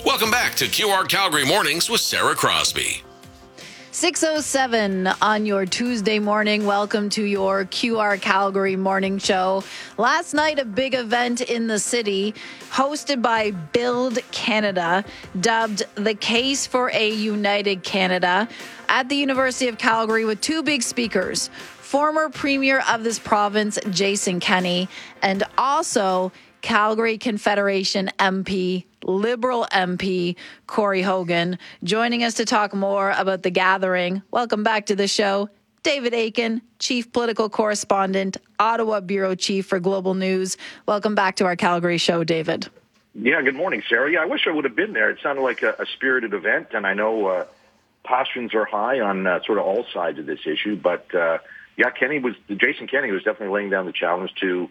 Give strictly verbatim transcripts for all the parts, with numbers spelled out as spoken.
Welcome back to Q R Calgary Mornings with Sarah Crosby. six oh seven on your Tuesday morning. Welcome to your Q R Calgary morning show. Last night, a big event in the city hosted by Build Canada, dubbed The Case for a United Canada, at the University of Calgary with two big speakers, former Premier of this province, Jason Kenney, and also Calgary Confederation M P, Liberal M P, Corey Hogan. Joining us to talk more about the gathering, welcome back to the show, David Akin, Chief Political Correspondent, Ottawa Bureau Chief for Global News. Welcome back to our Calgary show, David. Yeah, good morning, Sarah. Yeah, I wish I would have been there. It sounded like a, a spirited event, and I know uh, passions are high on uh, sort of all sides of this issue. But, uh, yeah, Kenney was, Jason Kenney was definitely laying down the challenge to...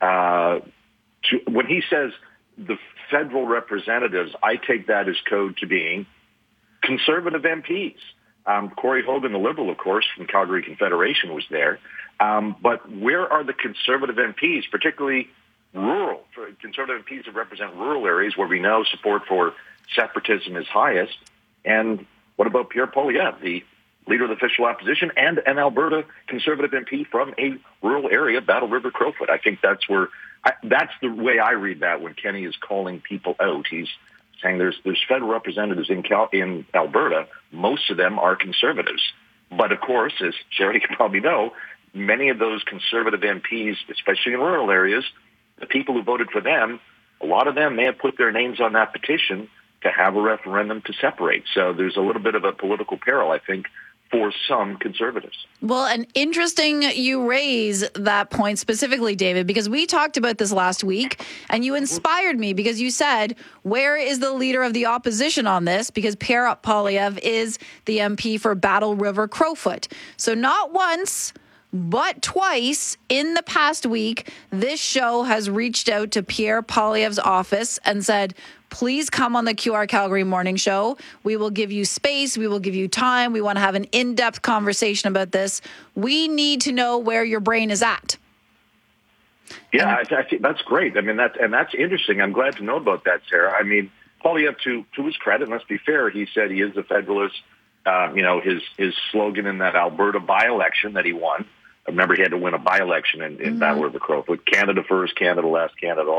Uh, To, when he says the federal representatives, I take that as code to being conservative M Ps. Um, Corey Hogan, the Liberal, of course, from Calgary Confederation was there. Um, but where are the conservative M Ps, particularly rural, for conservative M Ps that represent rural areas where we know support for separatism is highest? And what about Pierre Poilievre, the leader of the official opposition and an Alberta conservative M P from a rural area, Battle River, Crowfoot? I think that's where... I, that's the way I read that when Kenney is calling people out. He's saying there's there's federal representatives in Cal, in Alberta. Most of them are conservatives. But, of course, as Sherry can probably know, many of those conservative M Ps, especially in rural areas, the people who voted for them, a lot of them may have put their names on that petition to have a referendum to separate. So there's a little bit of a political peril, I think, for some conservatives. Well, and interesting you raise that point specifically, David, because we talked about this last week and you inspired me because you said, where is the leader of the opposition on this? Because Pierre Poilievre is the M P for Battle River Crowfoot. So not once, but twice in the past week, this show has reached out to Pierre Poilievre's office and said, please come on the Q R Calgary Morning Show. We will give you space. We will give you time. We want to have an in-depth conversation about this. We need to know where your brain is at. Yeah, I, I think that's great. I mean, that's, and that's interesting. I'm glad to know about that, Sarah. I mean, Poilievre, to, to his credit, let's be fair, he said he is a Federalist. Uh, you know, his, his slogan in that Alberta by-election that he won, I remember he had to win a by-election in, in mm-hmm. Battle River Crowfoot, Canada first, Canada last, Canada